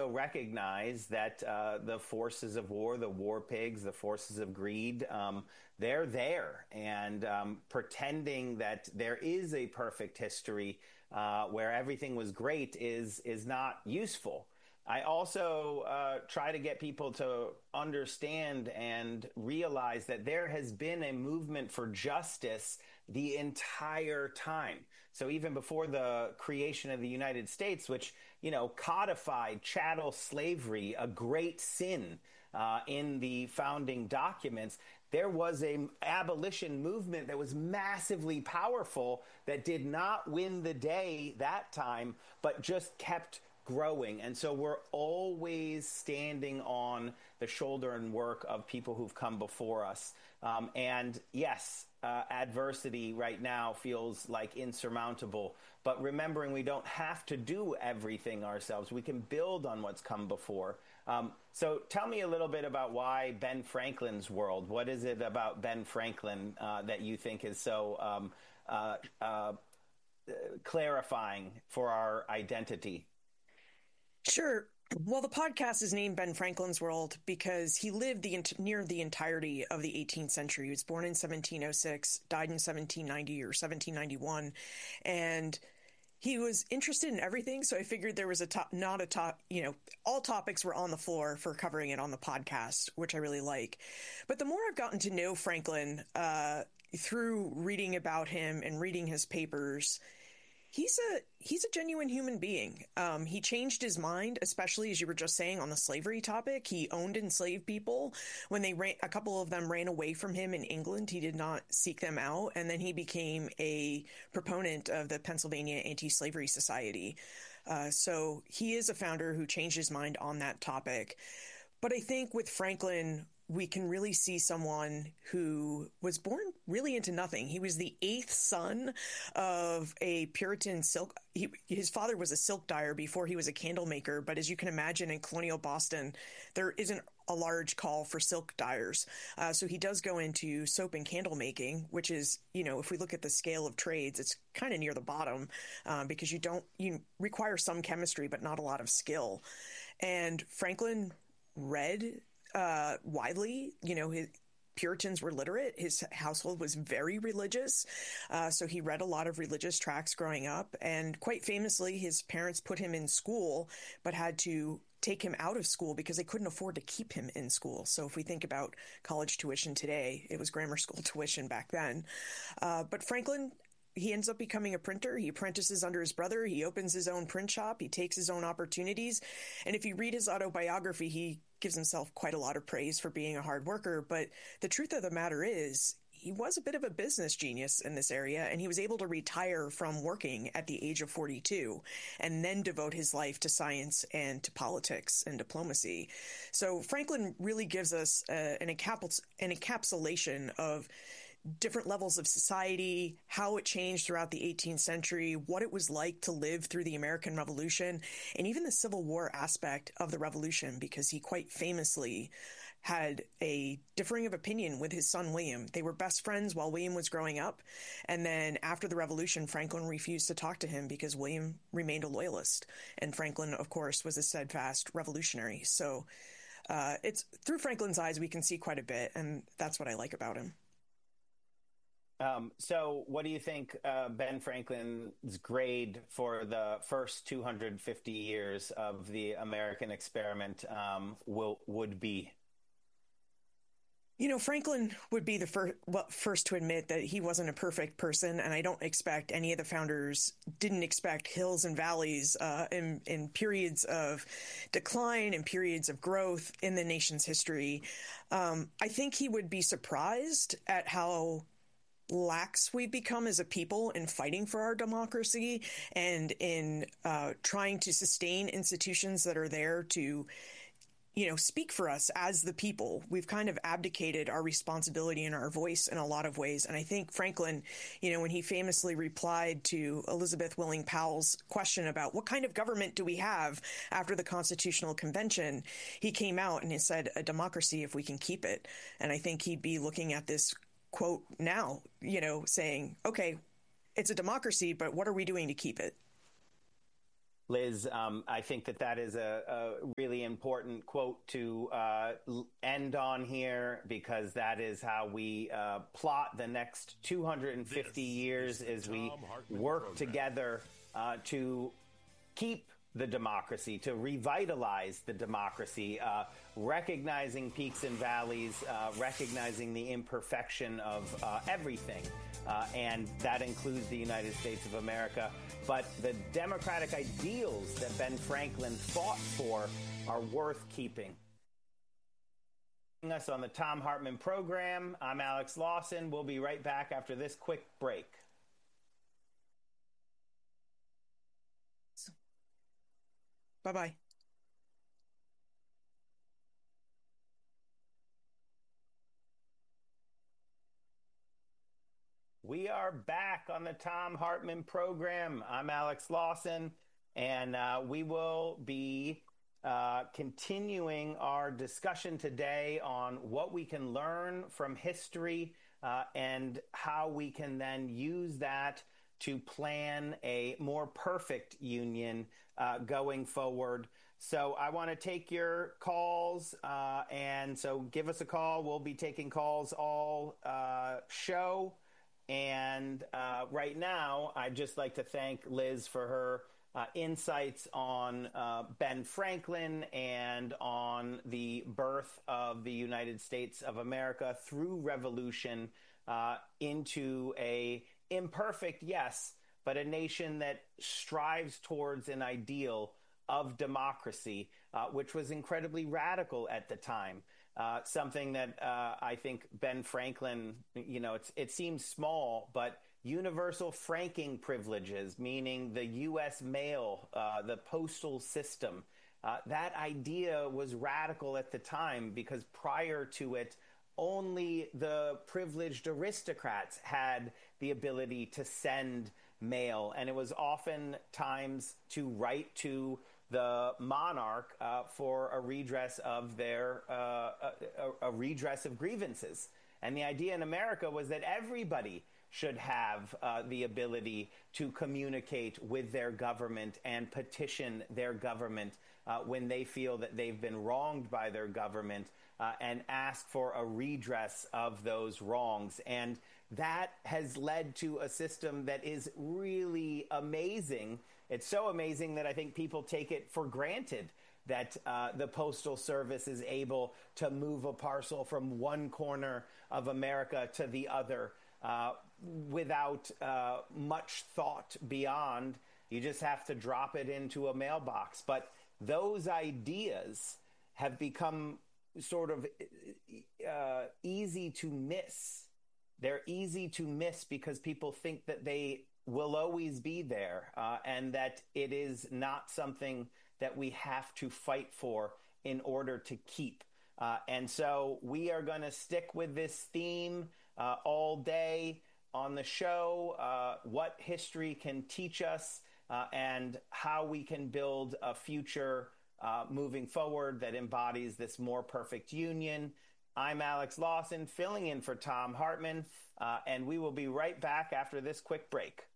recognize that the forces of war, the war pigs, the forces of greed, they're there. And pretending that there is a perfect history where everything was great is not useful. I also try to get people to understand and realize that there has been a movement for justice the entire time. So even before the creation of the United States, which, codified chattel slavery, a great sin in the founding documents, there was an abolition movement that was massively powerful that did not win the day that time, but just kept growing. And so we're always standing on the shoulder and work of people who've come before us. And yes, adversity right now feels like insurmountable, but remembering we don't have to do everything ourselves. We can build on what's come before. So tell me a little bit about why Ben Franklin's world. What is it about Ben Franklin that you think is so clarifying for our identity? Sure. Well, the podcast is named Ben Franklin's World because he lived near the entirety of the 18th century. He was born in 1706, died in 1790 or 1791, and he was interested in everything. So I figured there was all topics were on the floor for covering it on the podcast, which I really like. But the more I've gotten to know Franklin through reading about him and reading his papers, he's a genuine human being. He changed his mind, especially as you were just saying on the slavery topic. He owned enslaved people. When a couple of them ran away from him in England, he did not seek them out. And then he became a proponent of the Pennsylvania Anti-Slavery Society. So he is a founder who changed his mind on that topic. But I think with Franklin, we can really see someone who was born really into nothing. He was the eighth son of a Puritan his father was a silk dyer before he was a candle maker. But as you can imagine, in colonial Boston, there isn't a large call for silk dyers. So he does go into soap and candle making, which is, if we look at the scale of trades, it's kind of near the bottom because you require some chemistry, but not a lot of skill. And Franklin read widely. His Puritans were literate. His household was very religious. So he read a lot of religious tracts growing up. And quite famously, his parents put him in school, but had to take him out of school because they couldn't afford to keep him in school. So if we think about college tuition today, it was grammar school tuition back then. But Franklin, he ends up becoming a printer. He apprentices under his brother. He opens his own print shop. He takes his own opportunities. And if you read his autobiography, he gives himself quite a lot of praise for being a hard worker. But the truth of the matter is, he was a bit of a business genius in this area, and he was able to retire from working at the age of 42 and then devote his life to science and to politics and diplomacy. So Franklin really gives us an encapsulation of different levels of society, how it changed throughout the 18th century, what it was like to live through the American Revolution, and even the Civil War aspect of the Revolution, because he quite famously had a differing of opinion with his son, William. They were best friends while William was growing up. And then after the Revolution, Franklin refused to talk to him because William remained a loyalist. And Franklin, of course, was a steadfast revolutionary. So it's through Franklin's eyes, we can see quite a bit. And that's what I like about him. So what do you think Ben Franklin's grade for the first 250 years of the American experiment would be? Franklin would be the first to admit that he wasn't a perfect person, and I don't expect any of the founders didn't expect hills and valleys in periods of decline and periods of growth in the nation's history. I think he would be surprised at how lax we've become as a people in fighting for our democracy and in trying to sustain institutions that are there to speak for us as the people. We've kind of abdicated our responsibility and our voice in a lot of ways. And I think Franklin, when he famously replied to Elizabeth Willing Powell's question about what kind of government do we have after the Constitutional Convention, he came out and he said, a democracy if we can keep it. And I think he'd be looking at this quote now, saying, okay, it's a democracy, but what are we doing to keep it? Liz, I think that is a really important quote to end on here, because that is how we plot the next 250 years as we work together to keep the democracy, to revitalize the democracy, recognizing peaks and valleys, recognizing the imperfection of everything. And that includes the United States of America. But the democratic ideals that Ben Franklin fought for are worth keeping. Us on the Thom Hartmann program. I'm Alex Lawson. We'll be right back after this quick break. Bye-bye. We are back on the Thom Hartmann program. I'm Alex Lawson, and we will be continuing our discussion today on what we can learn from history and how we can then use that to plan a more perfect union going forward. So I want to take your calls, and so give us a call. We'll be taking calls all show. And right now, I'd just like to thank Liz for her insights on Ben Franklin and on the birth of the United States of America through revolution into a imperfect, yes, but a nation that strives towards an ideal of democracy, which was incredibly radical at the time. Something that I think Ben Franklin, it seems small, but universal franking privileges, meaning the U.S. mail, the postal system, that idea was radical at the time, because prior to it, only the privileged aristocrats had the ability to send mail, and it was oftentimes to write to the monarch for a redress of their a redress of grievances. And the idea in America was that everybody should have the ability to communicate with their government and petition their government when they feel that they've been wronged by their government, and ask for a redress of those wrongs. And that has led to a system that is really amazing. It's so amazing that I think people take it for granted that the Postal Service is able to move a parcel from one corner of America to the other without much thought beyond. You just have to drop it into a mailbox. But those ideas have become sort of easy to miss. They're easy to miss because people think that they will always be there, and that it is not something that we have to fight for in order to keep. And so we are going to stick with this theme all day on the show, what history can teach us, and how we can build a future moving forward that embodies this more perfect union. I'm Alex Lawson, filling in for Thom Hartmann, and we will be right back after this quick break.